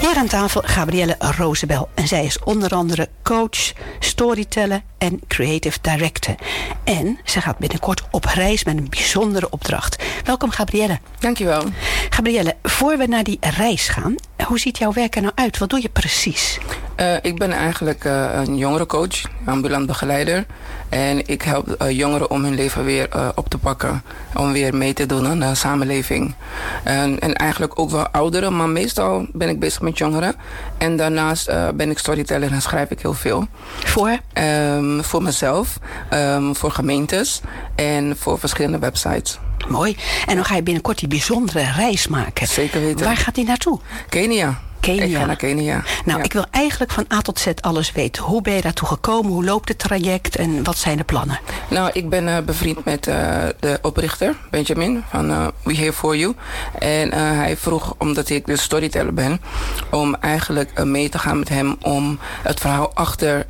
Weer aan tafel Gabrielle Roosebel. En zij is onder andere coach, storyteller en creative director. En ze gaat binnenkort op reis met een bijzondere opdracht. Welkom Gabrielle. Dankjewel. Gabrielle, voor we naar die reis gaan, hoe ziet jouw werk er nou uit? Wat doe je precies? Ik ben eigenlijk een jongerencoach, ambulant begeleider. En ik help jongeren om hun leven weer op te pakken. Om weer mee te doen aan de samenleving. En eigenlijk ook wel ouderen, maar meestal ben ik bezig met jongeren. En daarnaast ben ik storyteller en schrijf ik heel veel. Voor? Voor mezelf, voor gemeentes en voor verschillende websites. Mooi. En dan ga je binnenkort die bijzondere reis maken. Zeker weten. Waar gaat die naartoe? Kenia. Kenia. Ik ga naar Kenia. Nou, ja. Ik wil eigenlijk van A tot Z alles weten. Hoe ben je daartoe gekomen? Hoe loopt het traject? En wat zijn de plannen? Nou, ik ben bevriend met de oprichter, Benjamin, van We Here For You. En hij vroeg, omdat ik dus storyteller ben, om eigenlijk mee te gaan met hem om het verhaal achter,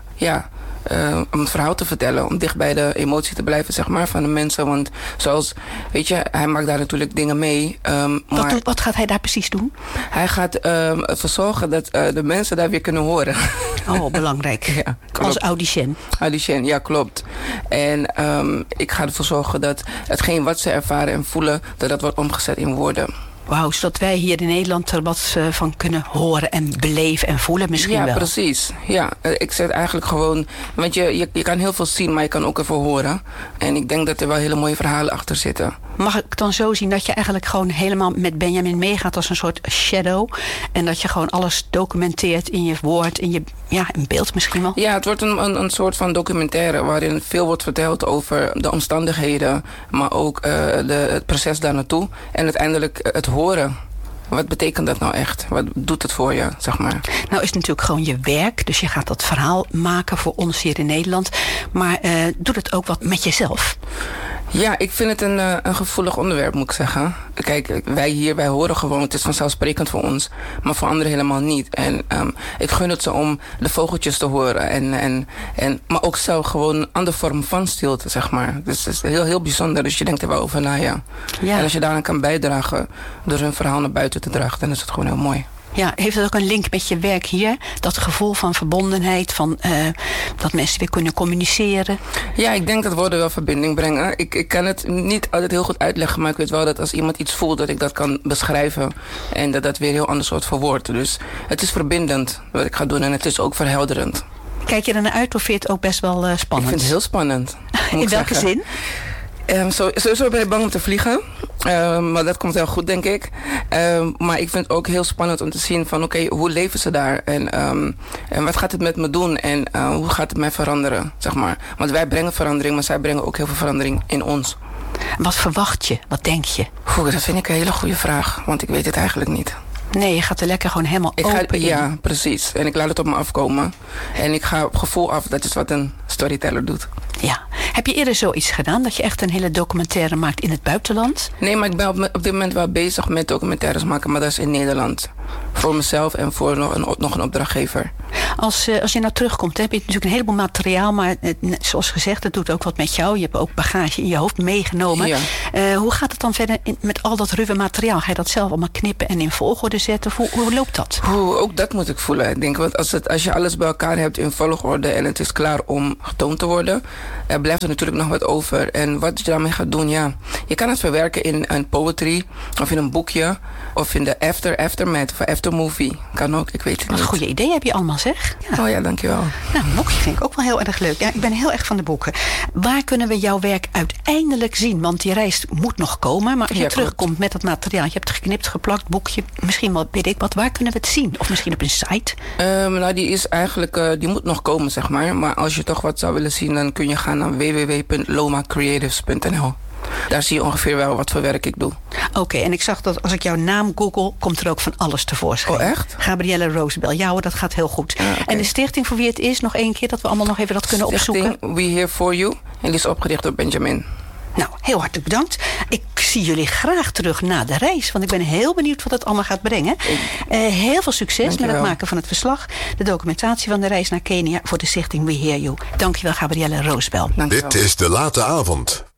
om het verhaal te vertellen. Om dicht bij de emotie te blijven, zeg maar, van de mensen. Want zoals, weet je, hij maakt daar natuurlijk dingen mee. Wat gaat hij daar precies doen? Hij gaat ervoor zorgen dat de mensen daar weer kunnen horen. Oh, belangrijk. Ja, als audicien. Audicien, ja, klopt. En ik ga ervoor zorgen dat hetgeen wat ze ervaren en voelen, dat wordt omgezet in woorden. Wauw, zodat wij hier in Nederland er wat van kunnen horen en beleven en voelen misschien wel. Ja, precies. Ja, ik zeg eigenlijk gewoon, want je kan heel veel zien, maar je kan ook ervoor horen. En ik denk dat er wel hele mooie verhalen achter zitten. Mag ik dan zo zien dat je eigenlijk gewoon helemaal met Benjamin meegaat als een soort shadow? En dat je gewoon alles documenteert in je woord, in beeld misschien wel? Ja, het wordt een soort van documentaire waarin veel wordt verteld over de omstandigheden, maar ook het proces daar naartoe. En uiteindelijk het horen. Wat betekent dat nou echt? Wat doet het voor je, zeg maar? Nou is het natuurlijk gewoon je werk. Dus je gaat dat verhaal maken voor ons hier in Nederland. Maar doet het ook wat met jezelf? Ja, ik vind het een gevoelig onderwerp, moet ik zeggen. Kijk, wij horen gewoon, het is vanzelfsprekend voor ons. Maar voor anderen helemaal niet. En ik gun het ze om de vogeltjes te horen. Maar ook zelf gewoon een andere vorm van stilte, zeg maar. Dus het is heel, heel bijzonder. Dus je denkt er wel over na, ja. En als je daaraan kan bijdragen door hun verhaal naar buiten te dragen, dan is het gewoon heel mooi. Ja, heeft het ook een link met je werk hier? Dat gevoel van verbondenheid, van dat mensen weer kunnen communiceren? Ja, ik denk dat woorden wel verbinding brengen. Ik kan het niet altijd heel goed uitleggen, maar ik weet wel dat als iemand iets voelt, dat ik dat kan beschrijven. En dat weer heel anders wordt verwoord. Dus het is verbindend wat ik ga doen en het is ook verhelderend. Kijk je er naar uit of vind je het ook best wel spannend? Ik vind het heel spannend. In welke zin? Sowieso ben ik bang om te vliegen. Maar dat komt heel goed, denk ik. Maar ik vind het ook heel spannend om te zien van oké, hoe leven ze daar? En wat gaat het met me doen? En hoe gaat het mij veranderen, zeg maar? Want wij brengen verandering, maar zij brengen ook heel veel verandering in ons. Wat verwacht je? Wat denk je? Dat vind ik een hele goede vraag, want ik weet het eigenlijk niet. Nee, je gaat er lekker gewoon helemaal open in. Ja, precies. En ik laat het op me afkomen. En ik ga op gevoel af, dat is wat een storyteller doet. Ja. Heb je eerder zoiets gedaan? Dat je echt een hele documentaire maakt in het buitenland? Nee, maar ik ben op dit moment wel bezig met documentaires maken. Maar dat is in Nederland. Voor mezelf en voor nog een opdrachtgever. Als je nou terugkomt, heb je natuurlijk een heleboel materiaal. Maar zoals gezegd, het doet ook wat met jou. Je hebt ook bagage in je hoofd meegenomen. Ja. Hoe gaat het dan verder met al dat ruwe materiaal? Ga je dat zelf allemaal knippen en in volgorde zetten? Hoe loopt dat? Ook dat moet ik voelen. Ik denk, want als je alles bij elkaar hebt in volgorde en het is klaar om getoond te worden, blijft er natuurlijk nog wat over. En wat je daarmee gaat doen, ja. Je kan het verwerken in een poetry of in een boekje of in de aftermath of aftermovie. Kan ook, ik weet het niet. Wat een goede idee heb je allemaal, zeg. Ja. Oh ja, dankjewel. Nou, een boekje vind ik ook wel heel erg leuk. Ja, ik ben heel erg van de boeken. Waar kunnen we jouw werk uiteindelijk zien? Want die reis moet nog komen. Maar als je terugkomt met dat materiaal, je hebt geknipt, geplakt, boekje, misschien wel, weet ik wat. Waar kunnen we het zien? Of misschien op een site? Nou, die is eigenlijk, die moet nog komen, zeg maar. Maar als je toch wat zou willen zien, dan kun je gaan naar www.lomacreatives.nl. Daar zie je ongeveer wel wat voor werk ik doe. Oké, en ik zag dat als ik jouw naam google, komt er ook van alles tevoorschijn. Oh, echt? Gabrielle Roosebel. Ja hoor, dat gaat heel goed. Ja, okay. En de stichting voor wie het is, nog één keer, dat we allemaal nog even dat kunnen opzoeken. Stichting We Here For You. En die is opgericht door Benjamin. Nou, heel hartelijk bedankt. Ik zie jullie graag terug na de reis. Want ik ben heel benieuwd wat het allemaal gaat brengen. Heel veel succes met het maken van het verslag. De documentatie van de reis naar Kenia voor de stichting We Hear You. Dankjewel, Gabrielle Roosebel. Dit is De Late Avond